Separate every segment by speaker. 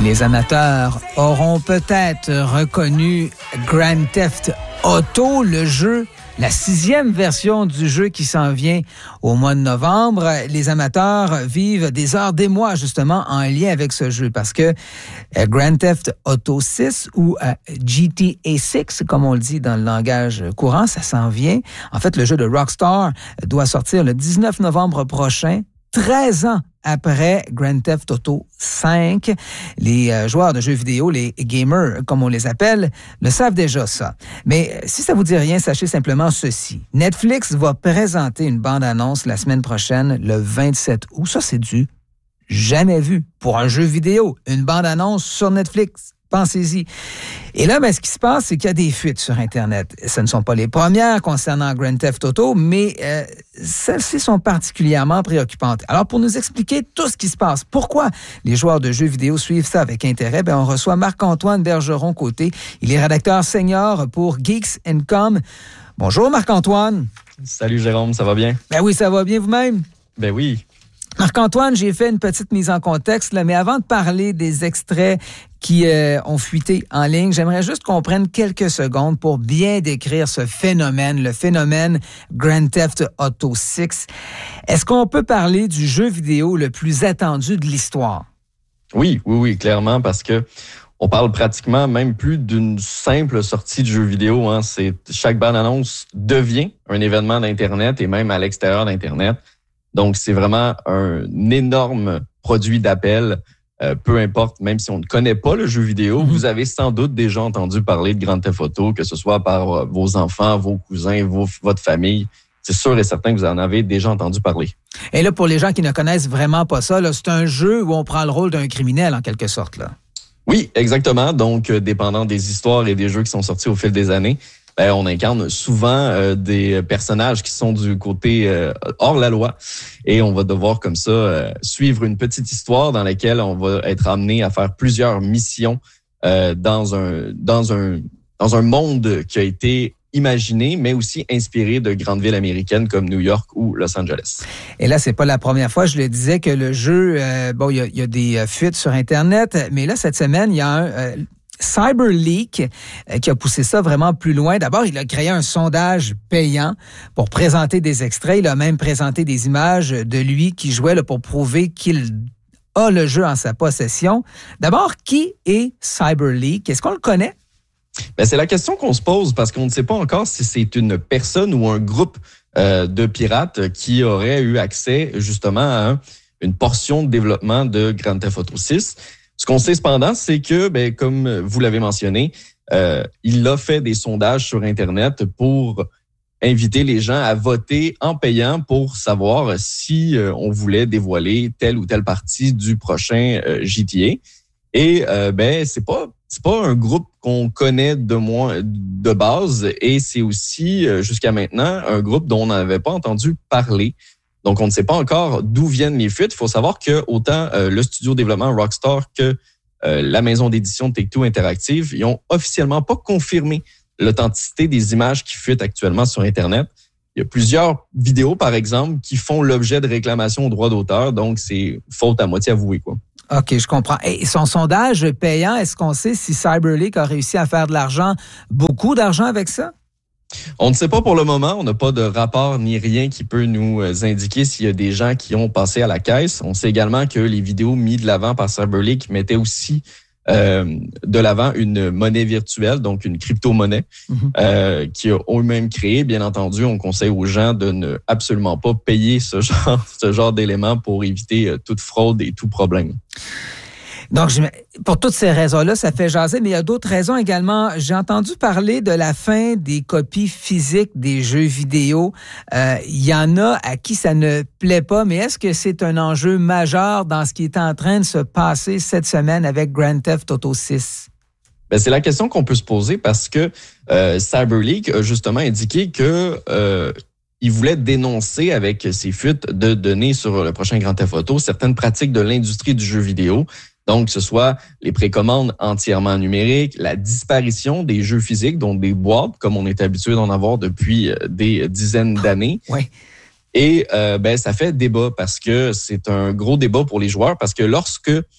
Speaker 1: Les amateurs auront peut-être reconnu Grand Theft Auto, le jeu, la 6e version du jeu qui s'en vient au mois de novembre. Les amateurs vivent des heures, des mois, justement, en lien avec ce jeu parce que Grand Theft Auto 6 ou GTA 6, comme on le dit dans le langage courant, ça s'en vient. En fait, le jeu de Rockstar doit sortir le 19 novembre prochain, 13 ans après Grand Theft Auto 5. Les joueurs de jeux vidéo, les gamers, comme on les appelle, le savent déjà ça. Mais si ça vous dit rien, sachez simplement ceci. Netflix va présenter une bande-annonce la semaine prochaine, le 27 août. Ça, c'est du jamais vu pour un jeu vidéo. Une bande-annonce sur Netflix. Pensez-y. Et là, ce qui se passe, c'est qu'il y a des fuites sur Internet. Ce ne sont pas les premières concernant Grand Theft Auto, mais celles-ci sont particulièrement préoccupantes. Alors, pour nous expliquer tout ce qui se passe, pourquoi les joueurs de jeux vidéo suivent ça avec intérêt, on reçoit Marc-Antoine Bergeron-Côté. Il est rédacteur senior pour Geeks & Com. Bonjour, Marc-Antoine.
Speaker 2: Salut, Jérôme, ça va bien?
Speaker 1: Ben oui, ça va bien vous-même?
Speaker 2: Ben oui.
Speaker 1: Marc-Antoine, j'ai fait une petite mise en contexte, là, mais avant de parler des extraits qui ont fuité en ligne, j'aimerais juste qu'on prenne quelques secondes pour bien décrire ce phénomène, le phénomène Grand Theft Auto 6. Est-ce qu'on peut parler du jeu vidéo le plus attendu de l'histoire?
Speaker 2: Oui, clairement, parce que on parle pratiquement même plus d'une simple sortie de jeu vidéo. Chaque bande-annonce devient un événement d'Internet et même à l'extérieur d'Internet. Donc, c'est vraiment un énorme produit d'appel. Peu importe, même si on ne connaît pas le jeu vidéo, vous avez sans doute déjà entendu parler de Grand Theft Auto, que ce soit par vos enfants, vos cousins, votre famille. C'est sûr et certain que vous en avez déjà entendu parler.
Speaker 1: Et là, pour les gens qui ne connaissent vraiment pas ça, là, c'est un jeu où on prend le rôle d'un criminel, en quelque sorte, là.
Speaker 2: Oui, exactement. Donc, dépendant des histoires et des jeux qui sont sortis au fil des années, on incarne souvent des personnages qui sont du côté hors la loi et on va devoir comme ça suivre une petite histoire dans laquelle on va être amené à faire plusieurs missions dans un monde qui a été imaginé, mais aussi inspiré de grandes villes américaines comme New York ou Los Angeles.
Speaker 1: Et là, c'est pas la première fois, je le disais, que le jeu, il y a des fuites sur Internet, mais là, cette semaine, il y a un... CyberLeak qui a poussé ça vraiment plus loin. D'abord, il a créé un sondage payant pour présenter des extraits. Il a même présenté des images de lui qui jouait là, pour prouver qu'il a le jeu en sa possession. D'abord, qui est CyberLeak? Est-ce qu'on le connaît?
Speaker 2: C'est la question qu'on se pose parce qu'on ne sait pas encore si c'est une personne ou un groupe de pirates qui aurait eu accès justement à une portion de développement de Grand Theft Auto 6. Ce qu'on sait cependant, c'est que, comme vous l'avez mentionné, il a fait des sondages sur Internet pour inviter les gens à voter en payant pour savoir si on voulait dévoiler telle ou telle partie du prochain GTA. Et c'est pas un groupe qu'on connaît de base et c'est aussi jusqu'à maintenant un groupe dont on n'avait pas entendu parler. Donc, on ne sait pas encore d'où viennent les fuites. Il faut savoir que autant le studio de développement Rockstar que la maison d'édition de Take-Two Interactive, ils n'ont officiellement pas confirmé l'authenticité des images qui fuitent actuellement sur Internet. Il y a plusieurs vidéos, par exemple, qui font l'objet de réclamations aux droits d'auteur. Donc, c'est faute à moitié avouée, quoi.
Speaker 1: OK, je comprends. Et son sondage payant, est-ce qu'on sait si CyberLeak a réussi à faire de l'argent, beaucoup d'argent avec ça?
Speaker 2: On ne sait pas pour le moment. On n'a pas de rapport ni rien qui peut nous indiquer s'il y a des gens qui ont passé à la caisse. On sait également que les vidéos mises de l'avant par CyberLeak mettaient aussi de l'avant une monnaie virtuelle, donc une crypto-monnaie qui a eux-mêmes créé. Bien entendu, on conseille aux gens de ne absolument pas payer ce genre d'éléments pour éviter toute fraude et tout problème.
Speaker 1: Donc, pour toutes ces raisons-là, ça fait jaser, mais il y a d'autres raisons également. J'ai entendu parler de la fin des copies physiques des jeux vidéo. Il y en a à qui ça ne plaît pas, mais est-ce que c'est un enjeu majeur dans ce qui est en train de se passer cette semaine avec Grand Theft Auto 6?
Speaker 2: C'est la question qu'on peut se poser parce que CyberLeak a justement indiqué que il voulait dénoncer avec ses fuites de données sur le prochain Grand Theft Auto certaines pratiques de l'industrie du jeu vidéo. Donc, que ce soit les précommandes entièrement numériques, la disparition des jeux physiques, donc des boîtes, comme on est habitué d'en avoir depuis des dizaines d'années.
Speaker 1: Oui.
Speaker 2: Et ça fait débat parce que c'est un gros débat pour les joueurs parce que lorsque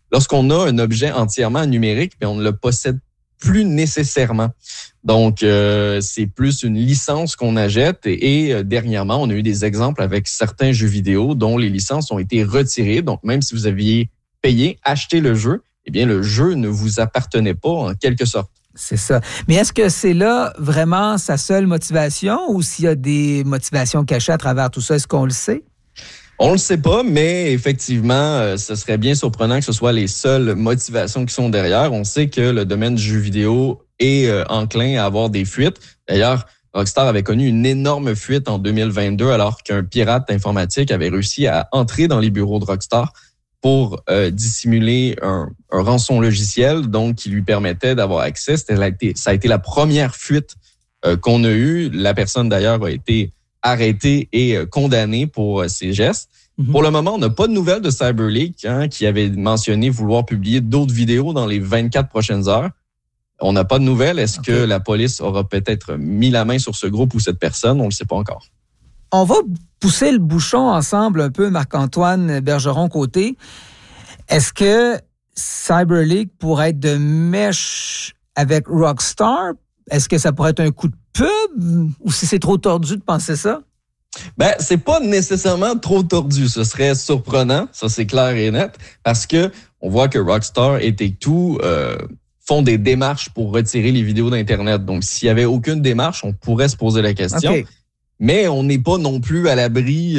Speaker 2: lorsqu'on a un objet entièrement numérique, bien, on ne le possède plus nécessairement. Donc, c'est plus une licence qu'on achète et dernièrement, on a eu des exemples avec certains jeux vidéo dont les licences ont été retirées. Donc, même si vous aviez payé, acheté le jeu, eh bien, le jeu ne vous appartenait pas en quelque sorte.
Speaker 1: C'est ça. Mais est-ce que c'est là vraiment sa seule motivation ou s'il y a des motivations cachées à travers tout ça? Est-ce qu'on le sait?
Speaker 2: On le sait pas, mais effectivement, ce serait bien surprenant que ce soit les seules motivations qui sont derrière. On sait que le domaine du jeu vidéo est enclin à avoir des fuites. D'ailleurs, Rockstar avait connu une énorme fuite en 2022 alors qu'un pirate informatique avait réussi à entrer dans les bureaux de Rockstar pour dissimuler un rançon logiciel, donc qui lui permettait d'avoir accès. Ça a été la première fuite qu'on a eue. La personne, d'ailleurs, a été arrêtée et condamnée pour ses gestes. Mm-hmm. Pour le moment, on n'a pas de nouvelles de CyberLeak, qui avait mentionné vouloir publier d'autres vidéos dans les 24 prochaines heures. On n'a pas de nouvelles. Est-ce que la police aura peut-être mis la main sur ce groupe ou cette personne? On ne le sait pas encore.
Speaker 1: On va pousser le bouchon ensemble un peu, Marc-Antoine Bergeron-Côté. Est-ce que CyberLeak pourrait être de mèche avec Rockstar? Est-ce que ça pourrait être un coup de pub? Ou si c'est trop tordu de penser ça?
Speaker 2: Ben, c'est pas nécessairement trop tordu. Ce serait surprenant, ça c'est clair et net, parce que on voit que Rockstar et Take-Two font des démarches pour retirer les vidéos d'Internet. Donc, s'il y avait aucune démarche, on pourrait se poser la question. Okay. Mais on n'est pas non plus à l'abri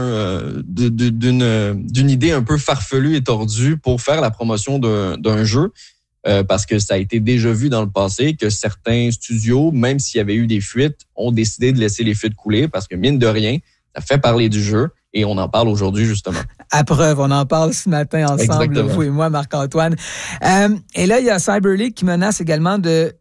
Speaker 2: d'une idée un peu farfelue et tordue pour faire la promotion d'un jeu, parce que ça a été déjà vu dans le passé que certains studios, même s'il y avait eu des fuites, ont décidé de laisser les fuites couler parce que, mine de rien, ça fait parler du jeu et on en parle aujourd'hui, justement. À
Speaker 1: preuve, on en parle ce matin ensemble, exactement. Vous et moi, Marc-Antoine. Et là, il y a CyberLeak qui menace également de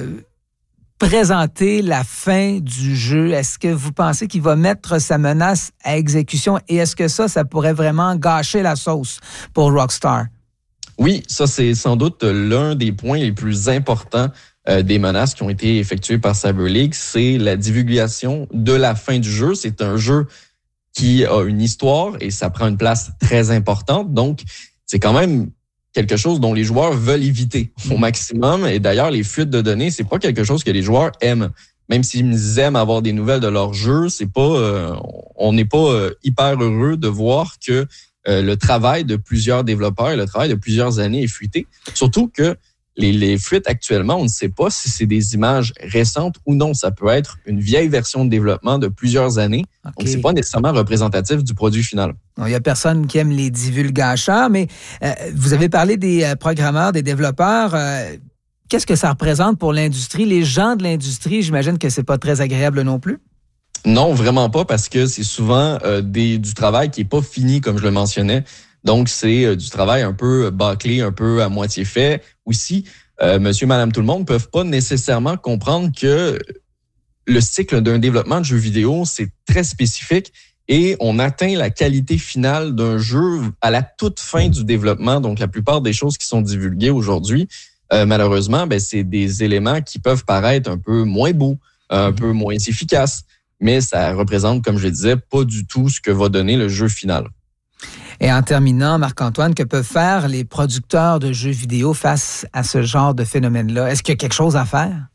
Speaker 1: présenter la fin du jeu. Est-ce que vous pensez qu'il va mettre sa menace à exécution et est-ce que ça pourrait vraiment gâcher la sauce pour Rockstar?
Speaker 2: Oui, ça c'est sans doute l'un des points les plus importants des menaces qui ont été effectuées par CyberLeak, c'est la divulgation de la fin du jeu. C'est un jeu qui a une histoire et ça prend une place très importante. Donc, c'est quand même quelque chose dont les joueurs veulent éviter au maximum. Et d'ailleurs, les fuites de données, c'est pas quelque chose que les joueurs aiment. Même s'ils aiment avoir des nouvelles de leur jeu, c'est pas, on n'est pas hyper heureux de voir que le travail de plusieurs développeurs et le travail de plusieurs années est fuité. Surtout que les fuites actuellement, on ne sait pas si c'est des images récentes ou non. Ça peut être une vieille version de développement de plusieurs années. Okay. Donc, c'est pas nécessairement représentatif du produit final.
Speaker 1: Il n'y a personne qui aime les divulgateurs, mais vous avez parlé des programmeurs, des développeurs. Qu'est-ce que ça représente pour l'industrie? Les gens de l'industrie, j'imagine que c'est pas très agréable non plus.
Speaker 2: Non, vraiment pas, parce que c'est souvent du travail qui est pas fini, comme je le mentionnais. Donc, c'est du travail un peu bâclé, un peu à moitié fait. Aussi, monsieur, madame, tout le monde ne peuvent pas nécessairement comprendre que le cycle d'un développement de jeu vidéo, c'est très spécifique et on atteint la qualité finale d'un jeu à la toute fin du développement. Donc, la plupart des choses qui sont divulguées aujourd'hui, malheureusement, c'est des éléments qui peuvent paraître un peu moins beaux, un peu moins efficaces, mais ça représente, comme je le disais, pas du tout ce que va donner le jeu final.
Speaker 1: Et en terminant, Marc-Antoine, que peuvent faire les producteurs de jeux vidéo face à ce genre de phénomène-là? Est-ce qu'il y a quelque chose à faire?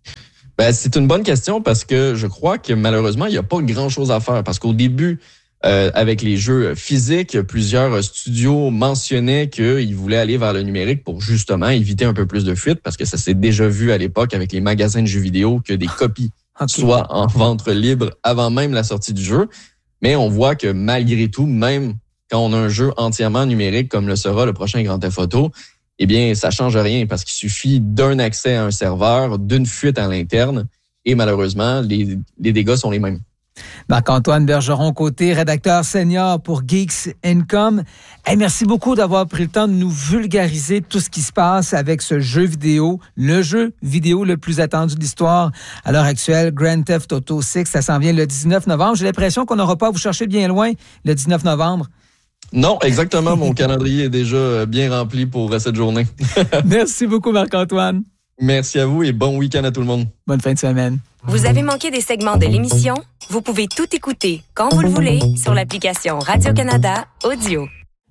Speaker 2: C'est une bonne question parce que je crois que malheureusement, il n'y a pas grand-chose à faire. Parce qu'au début, avec les jeux physiques, plusieurs studios mentionnaient qu'ils voulaient aller vers le numérique pour justement éviter un peu plus de fuites parce que ça s'est déjà vu à l'époque avec les magasins de jeux vidéo que des copies soient en vente libre avant même la sortie du jeu. Mais on voit que malgré tout, même quand on a un jeu entièrement numérique comme le sera le prochain Grand Theft Auto, eh bien, ça change rien parce qu'il suffit d'un accès à un serveur, d'une fuite à l'interne et malheureusement, les dégâts sont les mêmes.
Speaker 1: Marc-Antoine Bergeron-Côté, rédacteur senior pour Geeks Income. Hey, merci beaucoup d'avoir pris le temps de nous vulgariser tout ce qui se passe avec ce jeu vidéo, le jeu vidéo le plus attendu de l'histoire à l'heure actuelle, Grand Theft Auto 6. Ça s'en vient le 19 novembre. J'ai l'impression qu'on n'aura pas à vous chercher bien loin le 19 novembre.
Speaker 2: Non, exactement. Mon calendrier est déjà bien rempli pour cette journée.
Speaker 1: Merci beaucoup, Marc-Antoine.
Speaker 2: Merci à vous et bon week-end à tout le monde.
Speaker 1: Bonne fin de semaine.
Speaker 3: Vous avez manqué des segments de l'émission? Vous pouvez tout écouter quand vous le voulez sur l'application Radio-Canada Audio.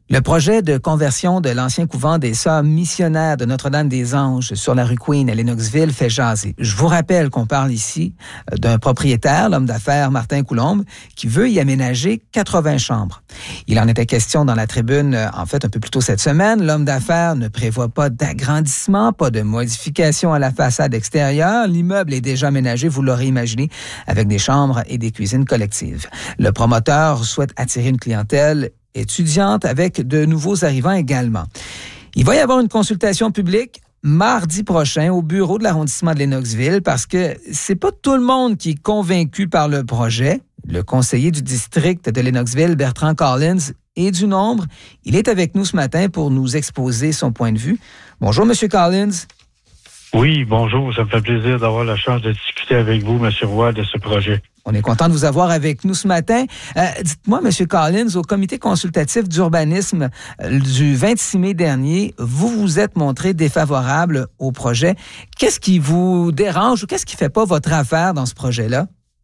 Speaker 1: Le projet de conversion de l'ancien couvent des Sœurs missionnaires de Notre-Dame-des-Anges sur la rue Queen à Lennoxville fait jaser. Je vous rappelle qu'on parle ici d'un propriétaire, l'homme d'affaires Martin Coulombe, qui veut y aménager 80 chambres. Il en était question dans la tribune, en fait, un peu plus tôt cette semaine. L'homme d'affaires ne prévoit pas d'agrandissement, pas de modification à la façade extérieure. L'immeuble est déjà aménagé, vous l'aurez imaginé, avec des chambres et des cuisines collectives. Le promoteur souhaite attirer une clientèle étudiante avec de nouveaux arrivants également. Il va y avoir une consultation publique mardi prochain au bureau de l'arrondissement de Lennoxville parce que c'est pas tout le monde qui est convaincu par le projet. Le conseiller du district de Lennoxville, Bertrand Collins, est du nombre. Il est avec nous ce matin pour nous exposer son point de vue. Bonjour, M. Collins.
Speaker 4: Oui, bonjour. Ça me fait plaisir d'avoir la chance de discuter avec vous, M. Roy, de ce projet.
Speaker 1: On est content de vous avoir avec nous ce matin. Dites-moi, M. Collins, au comité consultatif d'urbanisme du 26 mai dernier, vous vous êtes montré défavorable au projet. Qu'est-ce qui vous dérange ou qu'est-ce qui ne fait pas votre affaire dans ce projet-là?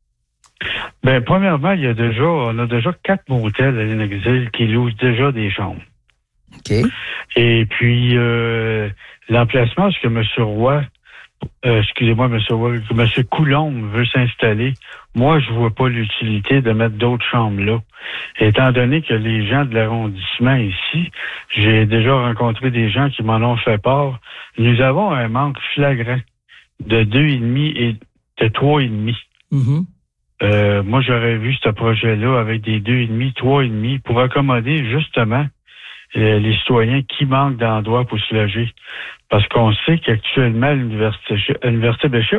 Speaker 4: Bien, premièrement, on a déjà 4 motels à Lennoxville qui louent déjà des chambres.
Speaker 1: OK.
Speaker 4: Et puis, l'emplacement, ce que M. Roy, excusez-moi, M. Roy, que M. Coulombe veut s'installer, moi, je vois pas l'utilité de mettre d'autres chambres là. Étant donné que les gens de l'arrondissement ici, j'ai déjà rencontré des gens qui m'en ont fait part, nous avons un manque flagrant de 2,5 et de 3,5.
Speaker 1: Mm-hmm.
Speaker 4: Moi, j'aurais vu ce projet-là avec des 2,5, 3,5 pour accommoder justement les citoyens qui manquent d'endroits pour se loger. Parce qu'on sait qu'actuellement, l'Université Bishop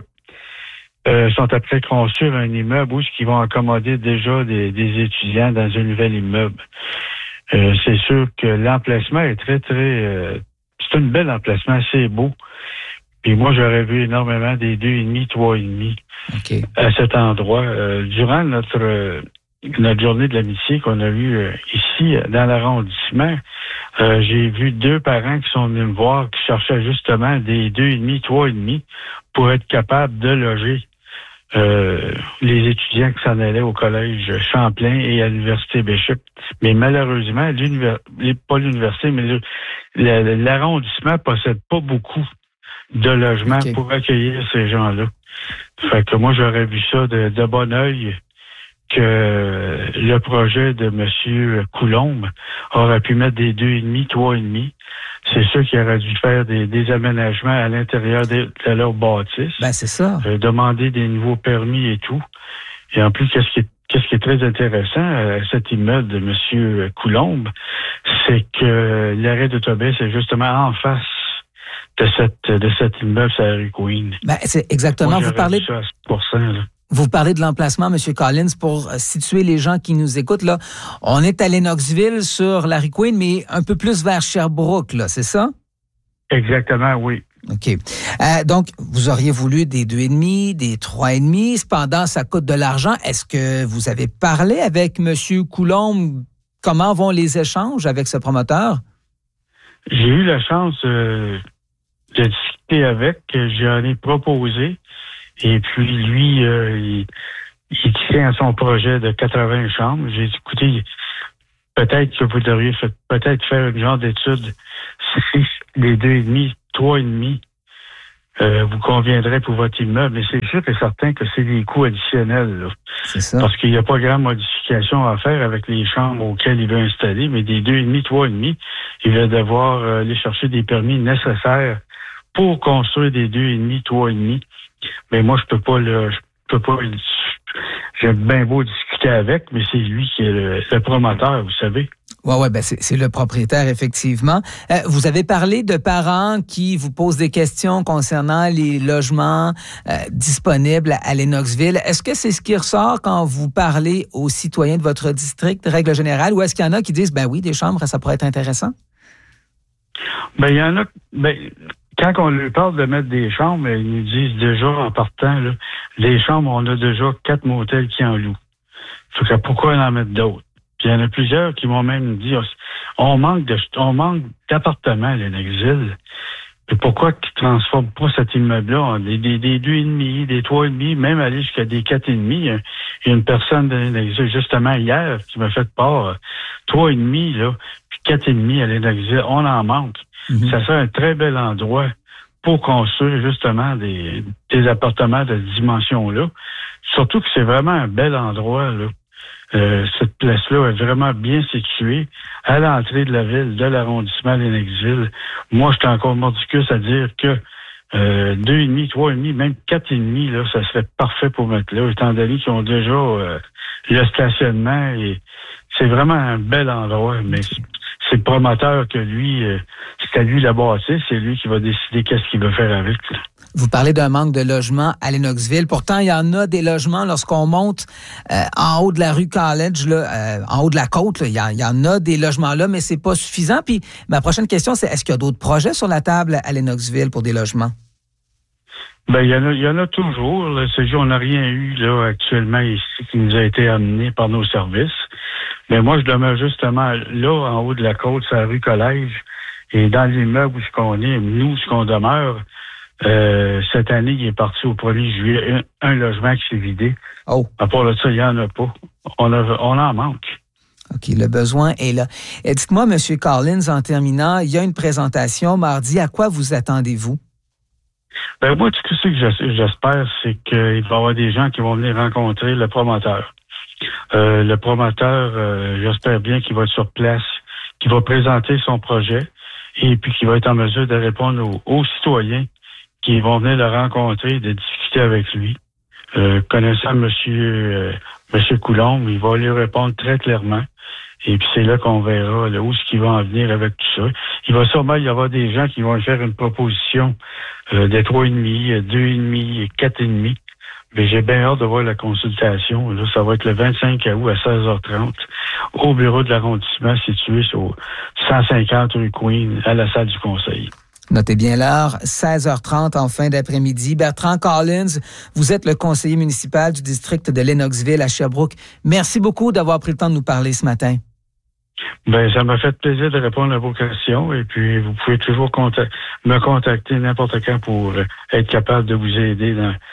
Speaker 4: sont après construire un immeuble où ils vont accommoder déjà des étudiants dans un nouvel immeuble. C'est sûr que l'emplacement est très, très... c'est un bel emplacement, assez beau. Puis moi, j'aurais vu énormément des 2,5, 3,5
Speaker 1: OK.
Speaker 4: à cet endroit. Durant notre journée de l'amitié qu'on a eue ici, dans l'arrondissement, j'ai vu 2 parents qui sont venus me voir, qui cherchaient justement des 2,5, 3,5 pour être capables de loger les étudiants qui s'en allaient au collège Champlain et à l'Université Bishop. Mais malheureusement, pas l'université, mais l'arrondissement ne possède pas beaucoup de logements
Speaker 1: OK.
Speaker 4: pour accueillir ces gens-là. Fait que moi, j'aurais vu ça de bon œil que le projet de M. Coulombe aurait pu mettre des 2,5, 3,5. C'est sûr qu'il aurait dû faire des aménagements à l'intérieur de leur bâtisse.
Speaker 1: Ben, c'est ça.
Speaker 4: Demander des nouveaux permis et tout. Et en plus, qu'est-ce qui est très intéressant à cet immeuble de M. Coulombe, c'est que l'arrêt d'autobus est justement en face de cet immeuble sur la rue Queen.
Speaker 1: Ben, c'est exactement.
Speaker 4: Moi,
Speaker 1: Vous parlez de l'emplacement, M. Collins, pour situer les gens qui nous écoutent. Là, on est à Lennoxville sur la rue Queen, mais un peu plus vers Sherbrooke, là, c'est ça?
Speaker 4: Exactement, oui.
Speaker 1: OK. Donc, vous auriez voulu des 2,5, des 3,5. Cependant, ça coûte de l'argent. Est-ce que vous avez parlé avec M. Coulombe? Comment vont les échanges avec ce promoteur?
Speaker 4: J'ai eu la chance de discuter avec. J'en ai proposé. Et puis, lui, il tient à son projet de 80 chambres. J'ai dit, écoutez, peut-être que vous devriez peut-être faire une genre d'étude si les 2,5, 3,5 vous conviendraient pour votre immeuble. Mais c'est sûr et certain que c'est des coûts additionnels. Là.
Speaker 1: C'est ça.
Speaker 4: Parce qu'il n'y a pas grande modification à faire avec les chambres auxquelles il veut installer, mais des 2,5, 3,5, il va devoir aller chercher des permis nécessaires pour construire des 2,5, 3,5. Mais moi, je peux pas. J'ai bien beau discuter avec, mais c'est lui qui est le promoteur, vous savez.
Speaker 1: Oui, ben c'est le propriétaire, effectivement. Vous avez parlé de parents qui vous posent des questions concernant les logements disponibles à Lennoxville. Est-ce que c'est ce qui ressort quand vous parlez aux citoyens de votre district, de règle générale, ou est-ce qu'il y en a qui disent, ben oui, des chambres, ça pourrait être intéressant?
Speaker 4: Ben, il y en a... Quand on lui parle de mettre des chambres, ils nous disent déjà en partant, là, les chambres, on a déjà 4 motels qui en louent. Fait que pourquoi en mettre d'autres? Puis il y en a plusieurs qui m'ont même dit on manque d'appartements à Lennoxville. Puis pourquoi qu'ils ne transforment pas cet immeuble-là en des 2,5, des 3,5, même aller jusqu'à des 4,5? Il y a une personne de l'Exil, justement hier, qui m'a fait part, 3,5, là, puis 4,5 à l'Exil, on en manque. Mm-hmm. Ça serait un très bel endroit pour construire justement des appartements de cette dimension-là. Surtout que c'est vraiment un bel endroit, là. Cette place-là est vraiment bien située à l'entrée de la ville, de l'arrondissement Lénexville. Moi, je suis encore mordicus à dire que 2,5, 3,5, même 4,5, là, ça serait parfait pour mettre là, étant donné qu'ils ont déjà le stationnement et c'est vraiment un bel endroit, mais c'est le promoteur que lui, c'est à lui la bâtisse, c'est lui qui va décider qu'est-ce qu'il veut faire avec, là.
Speaker 1: Vous parlez d'un manque de logements à Lennoxville. Pourtant, il y en a des logements lorsqu'on monte en haut de la rue College, là, en haut de la côte. Là, il y en a des logements là, mais c'est pas suffisant. Puis ma prochaine question, c'est est-ce qu'il y a d'autres projets sur la table à Lennoxville pour des logements?
Speaker 4: Ben, il y en a toujours. Là. On n'a rien eu là actuellement ici qui nous a été amené par nos services. Mais moi, je demeure justement là, en haut de la côte, sur la rue Collège. Et dans l'immeuble où on est, nous, ce qu'on demeure, cette année, il est parti au 1er juillet, un logement qui s'est vidé.
Speaker 1: Oh.
Speaker 4: À part de ça, il n'y en a pas. On en manque.
Speaker 1: OK, le besoin est là. Et dites-moi, M. Collins, en terminant, il y a une présentation mardi. À quoi vous attendez-vous?
Speaker 4: Ben moi, tout ce que j'espère, c'est qu'il va y avoir des gens qui vont venir rencontrer le promoteur. Le promoteur, j'espère bien qu'il va être sur place, qu'il va présenter son projet et puis qu'il va être en mesure de répondre aux citoyens qui vont venir le rencontrer, de discuter avec lui. Connaissant Monsieur Coulombe, il va lui répondre très clairement. Et puis c'est là qu'on verra là, où est-ce qu'il va en venir avec tout ça. Il va sûrement y avoir des gens qui vont faire une proposition des 3,5, 2,5, 4,5. Mais j'ai bien hâte de voir la consultation. Là, ça va être le 25 août à 16h30 au bureau de l'arrondissement situé sur 150 rue Queen à la salle du conseil.
Speaker 1: Notez bien l'heure, 16h30 en fin d'après-midi. Bertrand Collins, vous êtes le conseiller municipal du district de Lennoxville à Sherbrooke. Merci beaucoup d'avoir pris le temps de nous parler ce matin.
Speaker 4: Ben, ça m'a fait plaisir de répondre à vos questions et puis vous pouvez toujours me contacter n'importe quand pour être capable de vous aider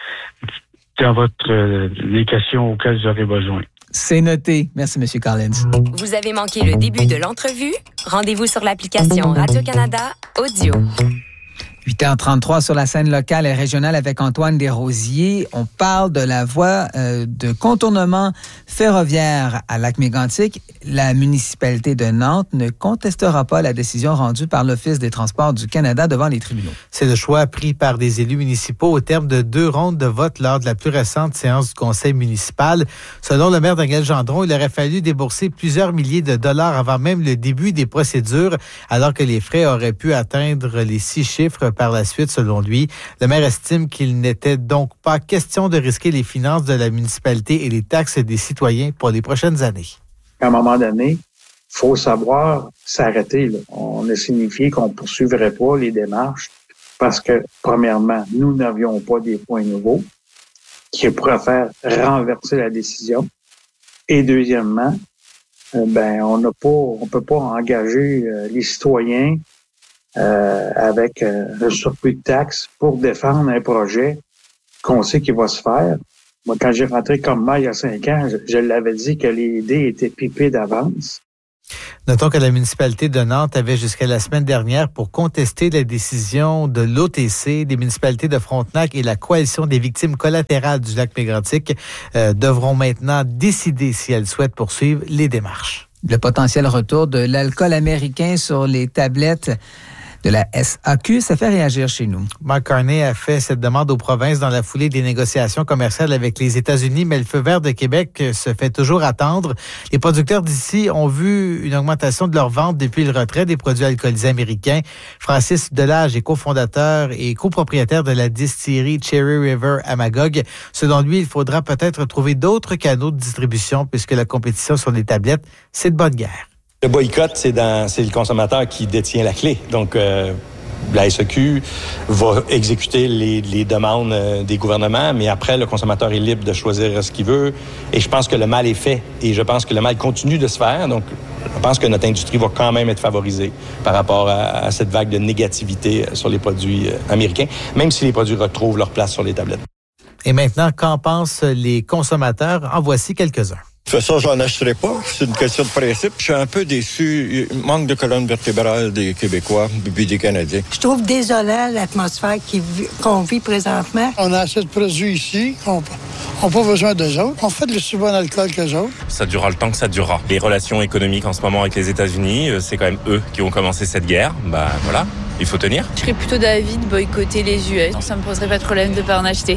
Speaker 4: dans les questions auxquelles vous aurez besoin.
Speaker 1: C'est noté. Merci, M. Collins.
Speaker 3: Vous avez manqué le début de l'entrevue? Rendez-vous sur l'application Radio-Canada Audio.
Speaker 1: 8h33 sur la scène locale et régionale avec Antoine Desrosiers. On parle de la voie de contournement ferroviaire à Lac-Mégantic. La municipalité de Nantes ne contestera pas la décision rendue par l'Office des transports du Canada devant les tribunaux.
Speaker 5: C'est le choix pris par des élus municipaux au terme de 2 rondes de vote lors de la plus récente séance du conseil municipal. Selon le maire Daniel Gendron, il aurait fallu débourser plusieurs milliers de dollars avant même le début des procédures, alors que les frais auraient pu atteindre les 6 chiffres par la suite, selon lui. Le maire estime qu'il n'était donc pas question de risquer les finances de la municipalité et les taxes des citoyens pour les prochaines années.
Speaker 6: À un moment donné, il faut savoir s'arrêter. Là. On a signifié qu'on ne poursuivrait pas les démarches parce que, premièrement, nous n'avions pas des points nouveaux qui pourraient faire renverser la décision. Et deuxièmement, on peut pas engager les citoyens avec un surplus de taxes pour défendre un projet qu'on sait qu'il va se faire. Moi, quand j'ai rentré comme maire il y a 5 ans, je l'avais dit que les idées étaient pipées d'avance.
Speaker 5: Notons que la municipalité de Nantes avait jusqu'à la semaine dernière pour contester la décision de l'OTC. Les municipalités de Frontenac et la Coalition des victimes collatérales du Lac-Mégantic devront maintenant décider si elles souhaitent poursuivre les démarches.
Speaker 1: Le potentiel retour de l'alcool américain sur les tablettes de la SAQ, ça fait réagir chez nous.
Speaker 5: Mark Carney a fait cette demande aux provinces dans la foulée des négociations commerciales avec les États-Unis, mais le feu vert de Québec se fait toujours attendre. Les producteurs d'ici ont vu une augmentation de leurs ventes depuis le retrait des produits alcoolisés américains. Francis Delage est cofondateur et copropriétaire de la distillerie Cherry River à Magog. Selon lui, il faudra peut-être trouver d'autres canaux de distribution puisque la compétition sur les tablettes, c'est de bonne guerre.
Speaker 7: Le boycott, c'est le consommateur qui détient la clé. Donc, la SAQ va exécuter les demandes des gouvernements, mais après, le consommateur est libre de choisir ce qu'il veut. Et je pense que le mal est fait. Et je pense que le mal continue de se faire. Donc, Je pense que notre industrie va quand même être favorisée par rapport à cette vague de négativité sur les produits américains, même si les produits retrouvent leur place sur les tablettes.
Speaker 5: Et maintenant, qu'en pensent les consommateurs? En voici quelques-uns.
Speaker 8: De toute façon, j'en achèterai pas. C'est une question de principe. Je suis un peu déçu. Il manque de colonne vertébrale des Québécois et des Canadiens.
Speaker 9: Je trouve désolant l'atmosphère qu'on vit présentement.
Speaker 10: On a assez de produits ici. On n'a pas besoin d'eux autres. On fait de si bon alcool qu'eux autres.
Speaker 11: Ça durera le temps que ça durera. Les relations économiques en ce moment avec les États-Unis, c'est quand même eux qui ont commencé cette guerre. Voilà, il faut tenir.
Speaker 12: Je serais plutôt d'avis de boycotter les US. Ça me poserait pas de problème de pas en acheter.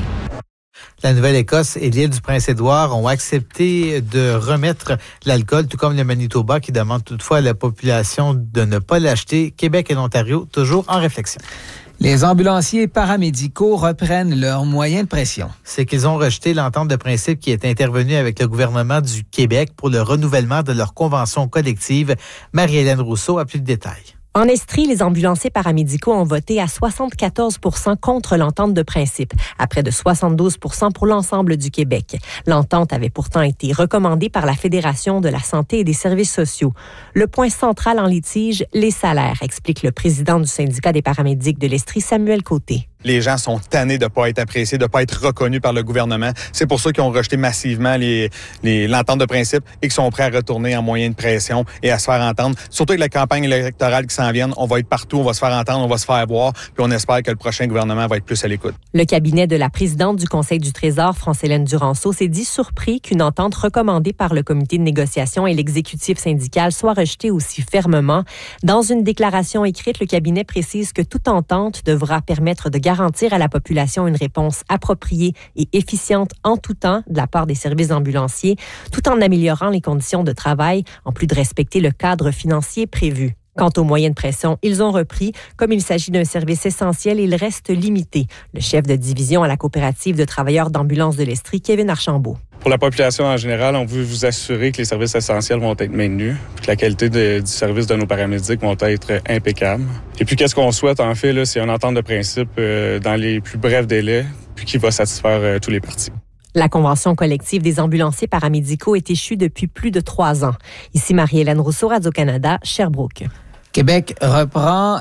Speaker 5: La Nouvelle-Écosse et l'île du Prince-Édouard ont accepté de remettre l'alcool, tout comme le Manitoba, qui demande toutefois à la population de ne pas l'acheter. Québec et l'Ontario, toujours en réflexion.
Speaker 1: Les ambulanciers paramédicaux reprennent leurs moyens de pression.
Speaker 5: C'est qu'ils ont rejeté l'entente de principe qui est intervenue avec le gouvernement du Québec pour le renouvellement de leur convention collective. Marie-Hélène Rousseau a plus de détails.
Speaker 13: En Estrie, les ambulanciers paramédicaux ont voté à 74 % contre l'entente de principe, à près de 72 % pour l'ensemble du Québec. L'entente avait pourtant été recommandée par la Fédération de la santé et des services sociaux. Le point central en litige, les salaires, explique le président du syndicat des paramédics de l'Estrie, Samuel Côté.
Speaker 14: Les gens sont tannés de ne pas être appréciés, de ne pas être reconnus par le gouvernement. C'est pour ça qu'ils ont rejeté massivement l'entente de principe et qu'ils sont prêts à retourner en moyen de pression et à se faire entendre. Surtout avec la campagne électorale qui s'en vient, on va être partout, on va se faire entendre, on va se faire voir, puis on espère que le prochain gouvernement va être plus à l'écoute.
Speaker 13: Le cabinet de la présidente du Conseil du Trésor, France-Hélène Duranceau, s'est dit surpris qu'une entente recommandée par le comité de négociation et l'exécutif syndical soit rejetée aussi fermement. Dans une déclaration écrite, le cabinet précise que toute entente devra permettre de garantir à la population une réponse appropriée et efficiente en tout temps de la part des services ambulanciers, tout en améliorant les conditions de travail, en plus de respecter le cadre financier prévu. Quant aux moyens de pression, ils ont repris. Comme il s'agit d'un service essentiel, il reste limité. Le chef de division à la coopérative de travailleurs d'ambulance de l'Estrie, Kevin Archambault.
Speaker 15: Pour la population en général, on veut vous assurer que les services essentiels vont être maintenus, que la qualité du service de nos paramédics vont être impeccable. Et puis, qu'est-ce qu'on souhaite, en fait, là, c'est une entente de principe dans les plus brefs délais, puis qui va satisfaire tous les partis.
Speaker 13: La convention collective des ambulanciers paramédicaux est échue depuis plus de 3 ans. Ici Marie-Hélène Rousseau, Radio-Canada, Sherbrooke.
Speaker 1: Québec reprend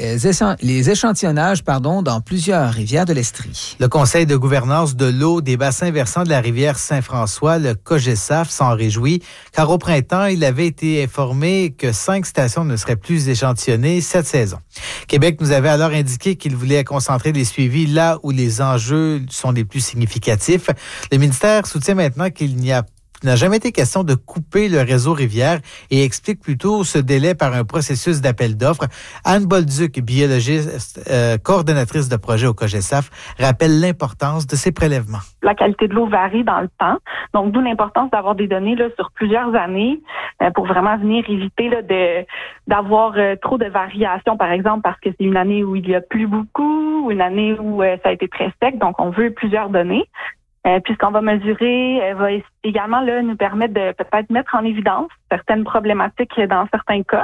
Speaker 1: les échantillonnages dans plusieurs rivières de l'Estrie.
Speaker 5: Le Conseil de gouvernance de l'eau des bassins versants de la rivière Saint-François, le COGESAF, s'en réjouit, car au printemps, il avait été informé que 5 stations ne seraient plus échantillonnées cette saison. Québec nous avait alors indiqué qu'il voulait concentrer les suivis là où les enjeux sont les plus significatifs. Le ministère soutient maintenant qu'il n'a jamais été question de couper le réseau rivière et explique plutôt ce délai par un processus d'appel d'offres. Anne Bolduc, biologiste, coordonnatrice de projet au COGESAF, rappelle l'importance de ces prélèvements.
Speaker 16: La qualité de l'eau varie dans le temps, donc d'où l'importance d'avoir des données sur plusieurs années pour vraiment venir éviter d'avoir trop de variations, par exemple, parce que c'est une année où il y a plu beaucoup, ou une année où ça a été très sec, donc on veut plusieurs données. Puis ce qu'on va mesurer va également nous permettre de peut-être mettre en évidence certaines problématiques dans certains cas.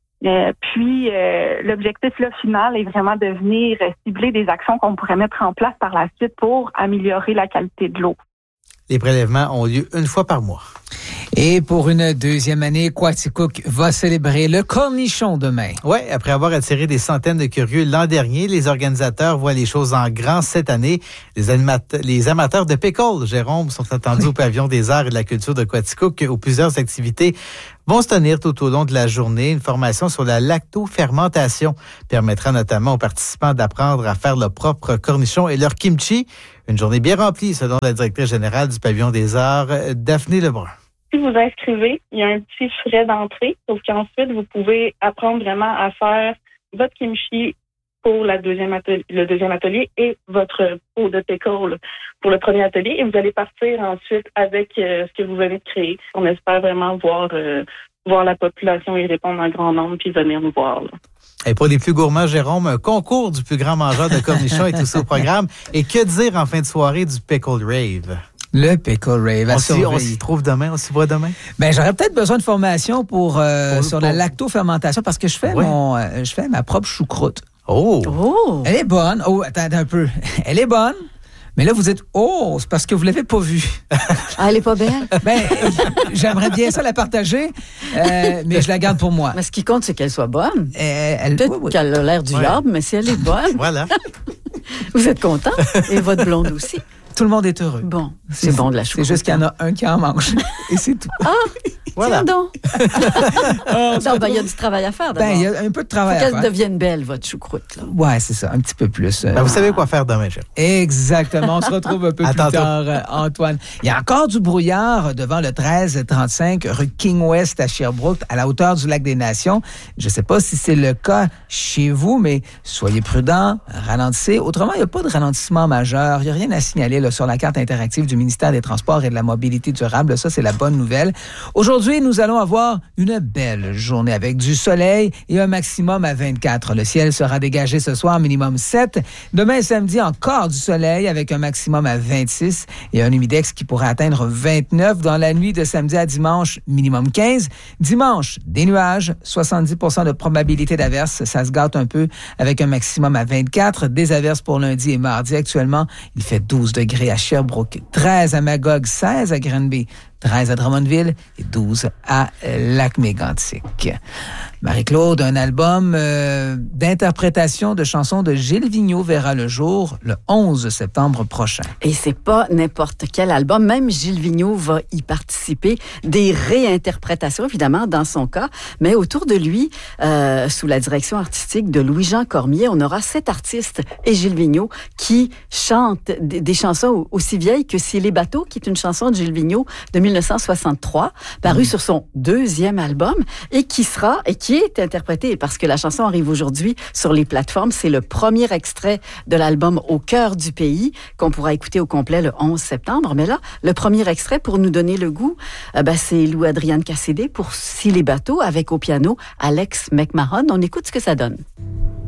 Speaker 16: Puis l'objectif final est vraiment de venir cibler des actions qu'on pourrait mettre en place par la suite pour améliorer la qualité de l'eau.
Speaker 5: Les prélèvements ont lieu 1 fois par mois.
Speaker 1: Et pour une 2e année, Quaticook va célébrer le cornichon demain.
Speaker 5: Oui, après avoir attiré des centaines de curieux l'an dernier, les organisateurs voient les choses en grand cette année. Les amateurs de pickle, Jérôme, sont attendus au pavillon des arts et de la culture de Quaticook où plusieurs activités vont se tenir tout au long de la journée. Une formation sur la lactofermentation permettra notamment aux participants d'apprendre à faire leur propre cornichon et leur kimchi. Une journée bien remplie, selon la directrice générale du pavillon des arts, Daphné Lebrun.
Speaker 17: Si vous inscrivez, il y a un petit frais d'entrée, sauf qu'ensuite, vous pouvez apprendre vraiment à faire votre kimchi pour le deuxième atelier et votre pot de pickle pour le premier atelier. Et vous allez partir ensuite avec ce que vous venez de créer. On espère vraiment voir la population y répondre en grand nombre puis venir nous voir. Là.
Speaker 5: Et pour les plus gourmands, Jérôme, un concours du plus grand mangeur de cornichons est aussi au programme. Et que dire en fin de soirée du Pickle Rave?
Speaker 1: Le Pickle Rave.
Speaker 5: On s'y trouve demain, on s'y voit demain?
Speaker 1: Ben, j'aurais peut-être besoin de formation sur la lactofermentation parce que je fais ma propre choucroute.
Speaker 5: Oh!
Speaker 1: Elle est bonne. Oh, attends un peu. Elle est bonne, Mais là, vous êtes c'est parce que vous l'avez pas vue.
Speaker 18: Ah, elle est pas belle?
Speaker 1: Ben, j'aimerais bien ça la partager, mais je la garde pour moi.
Speaker 18: Mais ce qui compte, c'est qu'elle soit bonne. Peut-être
Speaker 1: oui.
Speaker 18: qu'elle a l'air du diable, mais si elle est bonne...
Speaker 5: Voilà.
Speaker 18: Vous êtes content? Et votre blonde aussi?
Speaker 1: Tout le monde est heureux.
Speaker 18: Bon, c'est bon de la choucroute.
Speaker 1: C'est juste qu'il y en a un qui en mange. Et c'est tout.
Speaker 18: Ah!
Speaker 5: Voilà.
Speaker 18: Tiens donc. Il y a du travail à faire d'abord.
Speaker 1: Il y a un peu de travail à
Speaker 18: faire.
Speaker 1: faire.
Speaker 18: Qu'elle devienne belle, votre choucroute. Là.
Speaker 1: Ouais, c'est ça, un petit peu plus.
Speaker 5: Vous savez quoi faire demain, Jérôme.
Speaker 1: Exactement. On se retrouve un peu plus tard, Antoine. Il y a encore du brouillard devant le 1335 rue King West à Sherbrooke, à la hauteur du lac des Nations. Je ne sais pas si c'est le cas chez vous, mais soyez prudents, ralentissez. Autrement, il n'y a pas de ralentissement majeur. Il n'y a rien à signaler là, sur la carte interactive du ministère des Transports et de la Mobilité durable. Ça, c'est la bonne nouvelle. Aujourd'hui, nous allons avoir une belle journée avec du soleil et un maximum à 24. Le ciel sera dégagé ce soir, minimum 7. Demain, samedi, encore du soleil avec un maximum à 26 et un humidex qui pourrait atteindre 29. Dans la nuit de samedi à dimanche, minimum 15. Dimanche, des nuages, 70% de probabilité d'averse. Ça se gâte un peu avec un maximum à 24. Des averses pour lundi et mardi. Actuellement, il fait 12 degrés à Sherbrooke, 13 à Magog, 16 à Granby, 13 à Drummondville et 12 à Lac-Mégantic. Marie-Claude, un album d'interprétation de chansons de Gilles Vigneault verra le jour le 11 septembre prochain.
Speaker 18: Et c'est pas n'importe quel album. Même Gilles Vigneault va y participer. Des réinterprétations, évidemment, dans son cas. Mais autour de lui, sous la direction artistique de Louis-Jean Cormier, on aura 7 artistes et Gilles Vigneault qui chantent des chansons aussi vieilles que Si les bateaux, qui est une chanson de Gilles Vigneault de 1963, paru sur son 2e album et qui est interprété, parce que la chanson arrive aujourd'hui sur les plateformes, c'est le premier extrait de l'album Au cœur du pays qu'on pourra écouter au complet le 11 septembre. Mais là, le premier extrait pour nous donner le goût, c'est Lou-Adrienne Cassédé pour Si les bateaux avec au piano Alex McMahon. On écoute ce que ça donne.